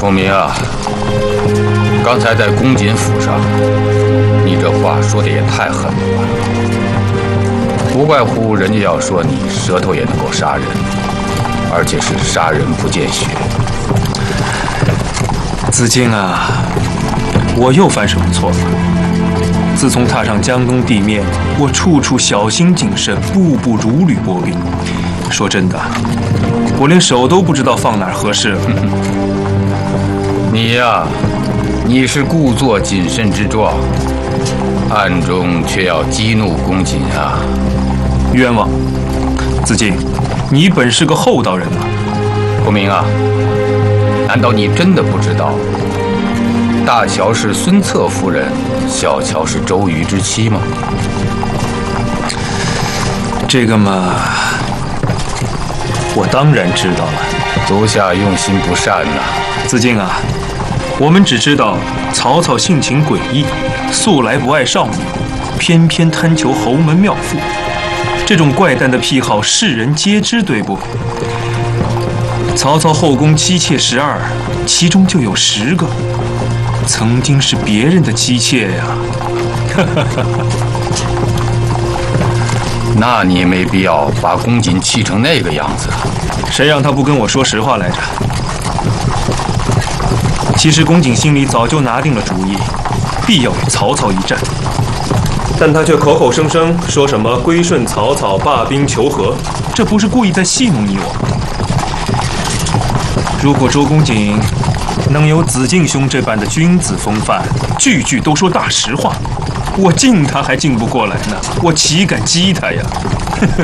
孔明啊，刚才在公瑾府上，你这话说的也太狠了吧！无怪乎人家要说你舌头也能够杀人，而且是杀人不见血。 子敬啊，我又犯什么错了？自从踏上江东地面，我处处小心谨慎，步步如履薄冰。说真的，我连手都不知道放哪儿合适了。 你呀，你是故作谨慎之状，暗中却要激怒公瑾啊！ 冤枉！子敬，你本是个厚道人啊。 孔明啊，难道你真的不知道？大乔是孙策夫人，小乔是周瑜之妻吗？ 这个嘛，我当然知道了。 足下用心不善呐！ 子敬啊，我们只知道曹操性情诡异，素来不爱少女，偏偏贪求侯门妙妇。这种怪诞的癖好，世人皆知，对不？曹操后宫妻妾12，其中就有10个。曾经是别人的妻妾呀， 那你也没必要把公瑾气成那个样子。 谁让他不跟我说实话来着？其实公瑾心里早就拿定了主意，必要与曹操一战，但他却口口声声说什么归顺曹操、罢兵求和，这不是故意在戏弄你我？如果周公瑾能有子敬兄这般的君子风范，句句都说大实话，我敬他还敬不过来呢，我岂敢激他呀？